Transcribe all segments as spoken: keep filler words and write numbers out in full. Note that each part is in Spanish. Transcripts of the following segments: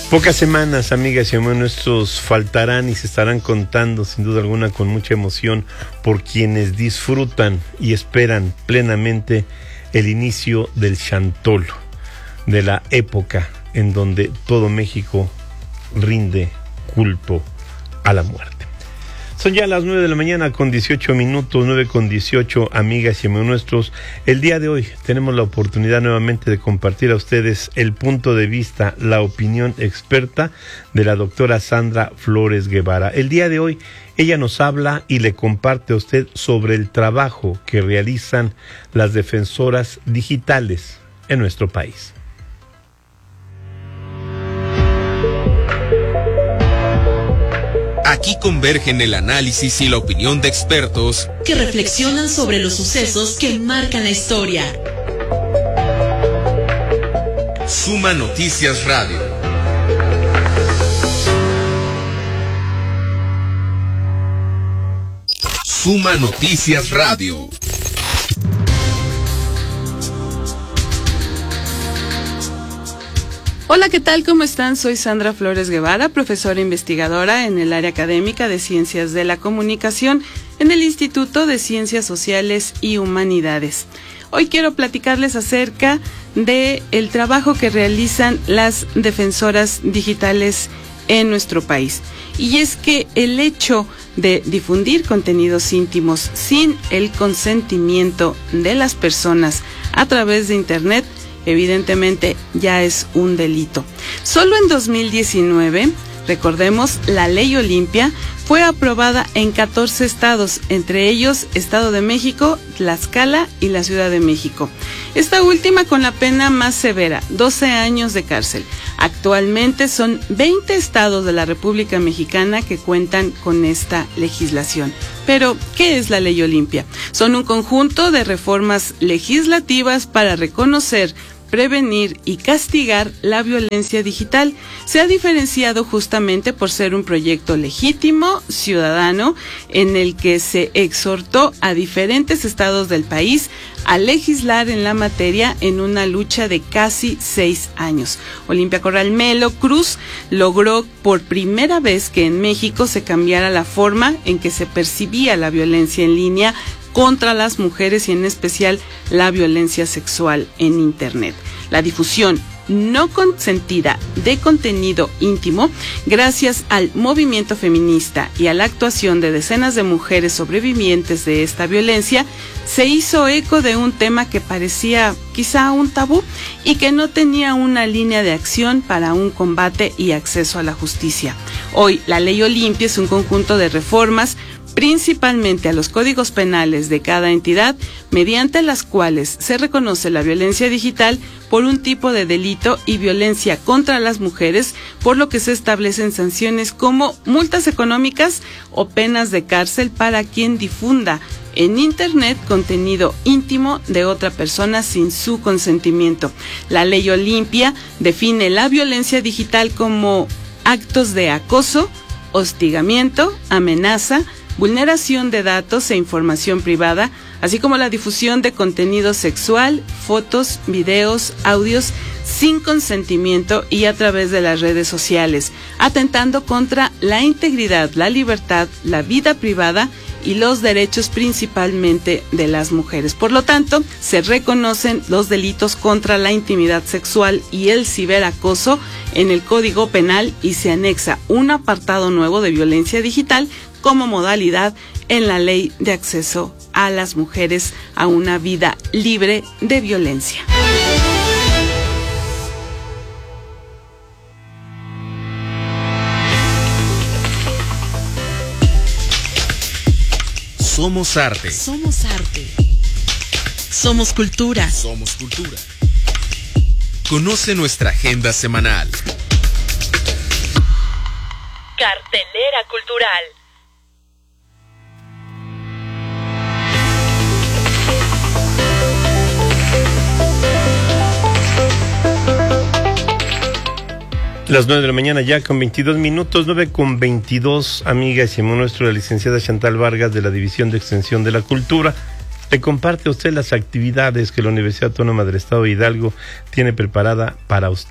Pocas semanas, amigas y amigos nuestros, faltarán y se estarán contando, sin duda alguna, con mucha emoción, por quienes disfrutan y esperan plenamente el inicio del Chantolo, de la época en donde todo México rinde culto a la muerte. Son ya las nueve de la mañana con dieciocho minutos, nueve con dieciocho, amigas y amigos nuestros. El día de hoy tenemos la oportunidad nuevamente de compartir a ustedes el punto de vista, la opinión experta de la doctora Sandra Flores Guevara. El día de hoy ella nos habla y le comparte a usted sobre el trabajo que realizan las defensoras digitales en nuestro país. Aquí convergen el análisis y la opinión de expertos que reflexionan sobre los sucesos que marcan la historia. Suma Noticias Radio. Suma Noticias Radio. Hola, ¿qué tal? ¿Cómo están? Soy Sandra Flores Guevara, profesora investigadora en el área académica de Ciencias de la Comunicación en el Instituto de Ciencias Sociales y Humanidades. Hoy quiero platicarles acerca de el trabajo que realizan las defensoras digitales en nuestro país. Y es que el hecho de difundir contenidos íntimos sin el consentimiento de las personas a través de Internet evidentemente ya es un delito. Solo en dos mil diecinueve, recordemos, la Ley Olimpia fue aprobada en catorce estados, entre ellos Estado de México, Tlaxcala y la Ciudad de México. Esta última con la pena más severa, doce años de cárcel. Actualmente son veinte estados de la República Mexicana que cuentan con esta legislación. Pero, ¿qué es la Ley Olimpia? Son un conjunto de reformas legislativas para reconocer, prevenir y castigar la violencia digital. Se ha diferenciado justamente por ser un proyecto legítimo, ciudadano, en el que se exhortó a diferentes estados del país a legislar en la materia en una lucha de casi seis años. Olimpia Corral Melo Cruz logró por primera vez que en México se cambiara la forma en que se percibía la violencia en línea contra las mujeres y en especial la violencia sexual en Internet. La difusión no consentida de contenido íntimo, gracias al movimiento feminista y a la actuación de decenas de mujeres sobrevivientes de esta violencia, se hizo eco de un tema que parecía quizá un tabú y que no tenía una línea de acción para un combate y acceso a la justicia. Hoy, la Ley Olimpia es un conjunto de reformas principalmente a los códigos penales de cada entidad, mediante las cuales se reconoce la violencia digital por un tipo de delito y violencia contra las mujeres, por lo que se establecen sanciones como multas económicas o penas de cárcel para quien difunda en Internet contenido íntimo de otra persona sin su consentimiento. La Ley Olimpia define la violencia digital como actos de acoso, hostigamiento, amenaza, vulneración de datos e información privada, así como la difusión de contenido sexual, fotos, videos, audios sin consentimiento y a través de las redes sociales, atentando contra la integridad, la libertad, la vida privada y los derechos principalmente de las mujeres. Por lo tanto, se reconocen los delitos contra la intimidad sexual y el ciberacoso en el Código Penal y se anexa un apartado nuevo de violencia digital como modalidad en la Ley de Acceso a las Mujeres a una vida libre de violencia. Somos arte. Somos arte. Somos cultura. Somos cultura. Conoce nuestra agenda semanal. Cartelera cultural. Las nueve de la mañana ya con veintidós minutos, nueve con veintidós, amigas y amigos nuestros, la licenciada Chantal Vargas de la División de Extensión de la Cultura le comparte a usted las actividades que la Universidad Autónoma del Estado de Hidalgo tiene preparada para usted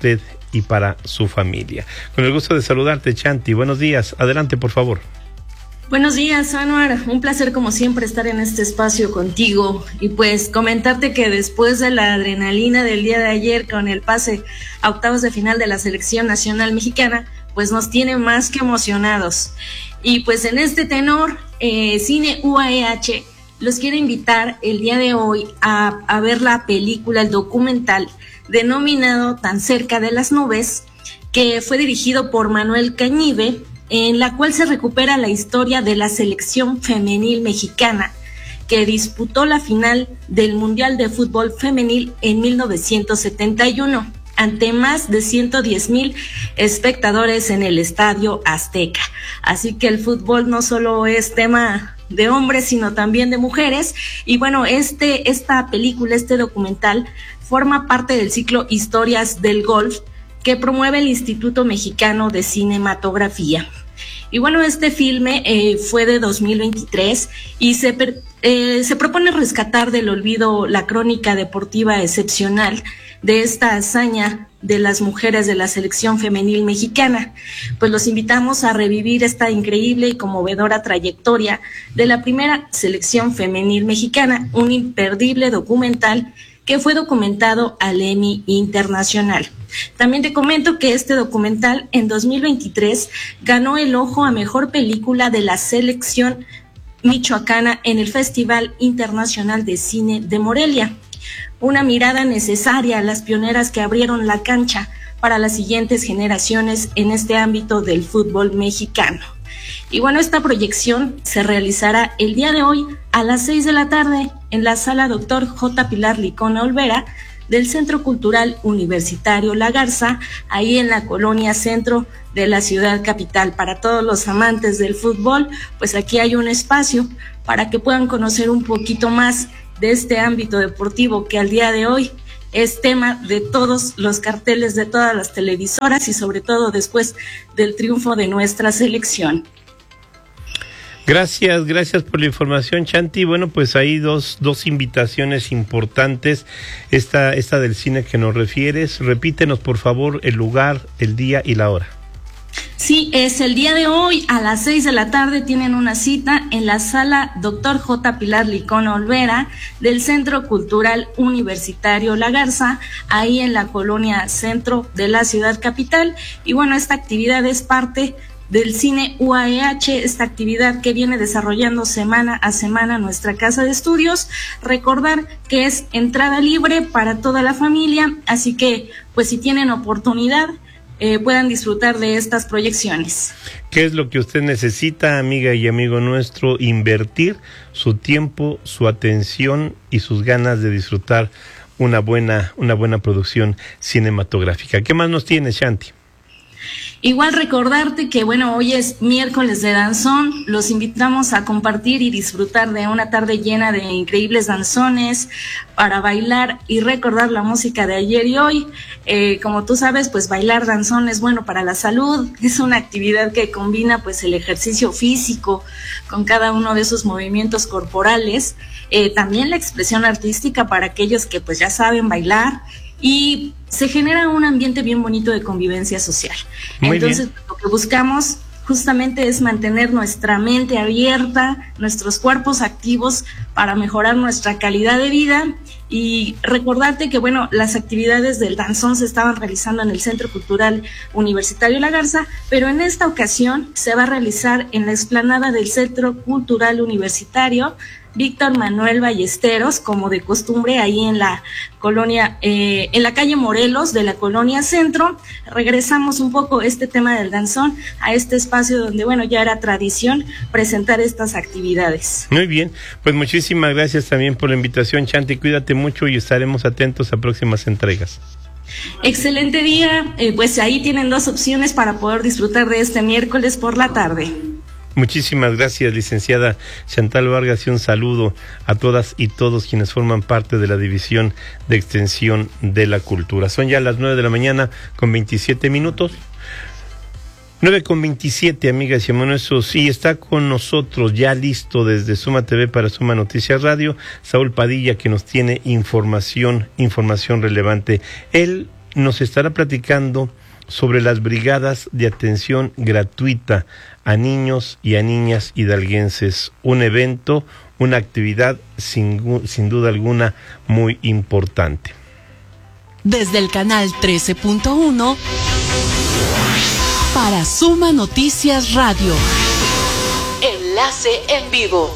y para su familia. Con el gusto de saludarte, Chanti. Buenos días. Adelante, por favor. Buenos días, Anuar. Un placer como siempre estar en este espacio contigo y pues comentarte que después de la adrenalina del día de ayer con el pase a octavos de final de la Selección Nacional Mexicana, pues nos tiene más que emocionados. Y pues en este tenor, eh, Cine U A E H los quiere invitar el día de hoy a, a ver la película, el documental denominado Tan cerca de las nubes, que fue dirigido por Manuel Cañive, en la cual se recupera la historia de la selección femenil mexicana que disputó la final del Mundial de Fútbol Femenil en mil novecientos setenta y uno ante más de ciento diez mil espectadores en el Estadio Azteca. Así que el fútbol no solo es tema de hombres, sino también de mujeres. Y bueno, este, esta película, este documental, forma parte del ciclo Historias del Golf, que promueve el Instituto Mexicano de Cinematografía. Y bueno, este filme eh, fue de dos mil veintitrés y se, eh, se propone rescatar del olvido la crónica deportiva excepcional de esta hazaña de las mujeres de la selección femenil mexicana. Pues los invitamos a revivir esta increíble y conmovedora trayectoria de la primera selección femenil mexicana, un imperdible documental que fue documentado al Emmy Internacional. También te comento que este documental en dos mil veintitrés ganó el Ojo a Mejor Película de la selección michoacana en el Festival Internacional de Cine de Morelia. Una mirada necesaria a las pioneras que abrieron la cancha para las siguientes generaciones en este ámbito del fútbol mexicano. Y bueno, esta proyección se realizará el día de hoy a las seis de la tarde en la sala Doctor J. Pilar Licona Olvera del Centro Cultural Universitario La Garza, ahí en la colonia centro de la ciudad capital. Para todos los amantes del fútbol, pues aquí hay un espacio para que puedan conocer un poquito más de este ámbito deportivo que al día de hoy es tema de todos los carteles de todas las televisoras y sobre todo después del triunfo de nuestra selección. Gracias, gracias por la información, Chanti. Bueno, pues hay dos, dos invitaciones importantes. Esta, esta del cine que nos refieres. Repítenos, por favor, el lugar, el día y la hora. Sí, es el día de hoy a las seis de la tarde. Tienen una cita en la sala Doctor J. Pilar Licona Olvera del Centro Cultural Universitario La Garza, ahí en la colonia centro de la ciudad capital. Y bueno, esta actividad es parte del Cine U A E H, esta actividad que viene desarrollando semana a semana nuestra casa de estudios. Recordar que es entrada libre para toda la familia, así que pues si tienen oportunidad eh, puedan disfrutar de estas proyecciones. ¿Qué es lo que usted necesita, amiga y amigo nuestro? Invertir su tiempo, su atención y sus ganas de disfrutar una buena, una buena producción cinematográfica. ¿Qué más nos tienes, Chanti? Igual recordarte que bueno, hoy es miércoles de danzón, los invitamos a compartir y disfrutar de una tarde llena de increíbles danzones para bailar y recordar la música de ayer y hoy. Eh, como tú sabes, pues bailar danzón es bueno para la salud, es una actividad que combina pues el ejercicio físico con cada uno de esos movimientos corporales, eh, también la expresión artística para aquellos que pues ya saben bailar, y se genera un ambiente bien bonito de convivencia social. Muy Entonces, bien. Lo que buscamos justamente es mantener nuestra mente abierta, nuestros cuerpos activos para mejorar nuestra calidad de vida y recordarte que, bueno, las actividades del danzón se estaban realizando en el Centro Cultural Universitario La Garza, pero en esta ocasión se va a realizar en la explanada del Centro Cultural Universitario Víctor Manuel Ballesteros, como de costumbre, ahí en la colonia, eh, en la calle Morelos de la colonia Centro. Regresamos un poco este tema del danzón a este espacio donde, bueno, ya era tradición presentar estas actividades. Muy bien, pues muchísimas gracias también por la invitación, Chanti. Cuídate mucho y estaremos atentos a próximas entregas. Excelente día, eh, pues ahí tienen dos opciones para poder disfrutar de este miércoles por la tarde. Muchísimas gracias, licenciada Chantal Vargas, y un saludo a todas y todos quienes forman parte de la División de Extensión de la Cultura. Son ya las nueve de la mañana con veintisiete minutos. nueve con veintisiete, amigas y hermanos, y está con nosotros ya listo desde Suma T V para Suma Noticias Radio, Saúl Padilla, que nos tiene información, información relevante. Él nos estará platicando sobre las brigadas de atención gratuita a niños y a niñas hidalguenses, un evento, una actividad sin, sin duda alguna muy importante. Desde el canal trece punto uno para Suma Noticias Radio. Enlace en vivo.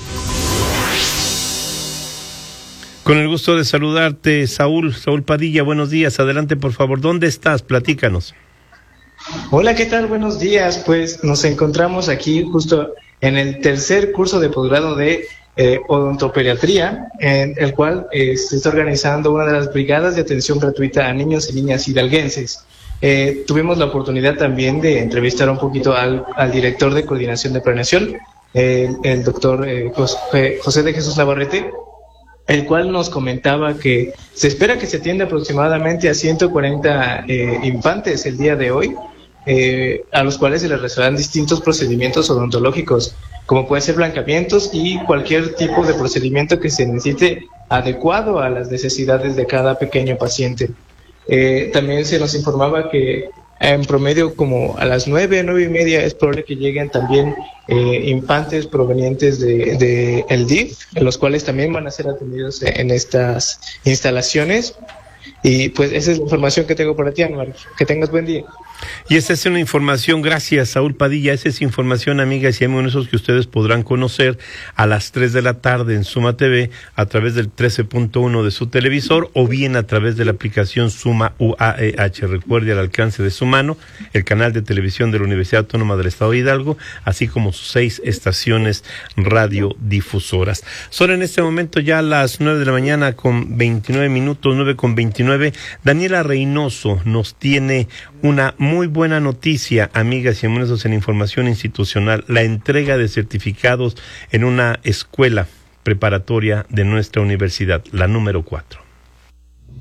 Con el gusto de saludarte, Saúl, Saúl Padilla, buenos días, adelante por favor, ¿dónde estás? Platícanos. Hola, ¿qué tal? Buenos días, pues nos encontramos aquí justo en el tercer curso de posgrado de eh, odontopediatría, en el cual eh, se está organizando una de las brigadas de atención gratuita a niños y niñas hidalguenses. Eh, tuvimos la oportunidad también de entrevistar un poquito al, al director de coordinación de planeación, eh, el doctor eh, José, José de Jesús Navarrete, el cual nos comentaba que se espera que se atienda aproximadamente a ciento cuarenta eh, infantes el día de hoy, eh, a los cuales se les realizarán distintos procedimientos odontológicos, como pueden ser blancamientos y cualquier tipo de procedimiento que se necesite adecuado a las necesidades de cada pequeño paciente. Eh, también se nos informaba que en promedio como a las nueve, nueve y media es probable que lleguen también eh, infantes provenientes de, de el D I F, en los cuales también van a ser atendidos en estas instalaciones. Y pues esa es la información que tengo para ti, Anuar. Que tengas buen día. Y esa es una información, gracias Saúl Padilla, esa es información, amigas y amigos, que ustedes podrán conocer a las tres de la tarde en Suma T V a través del trece punto uno de su televisor o bien a través de la aplicación Suma U A E H. Recuerde, al alcance de su mano, el canal de televisión de la Universidad Autónoma del Estado de Hidalgo, así como sus seis estaciones radiodifusoras. Son en este momento ya las nueve de la mañana con veintinueve minutos, nueve con veintinueve. Daniela Reynoso nos tiene una muy buena noticia, amigas y amigos, en información institucional, la entrega de certificados en una escuela preparatoria de nuestra universidad, la número cuatro.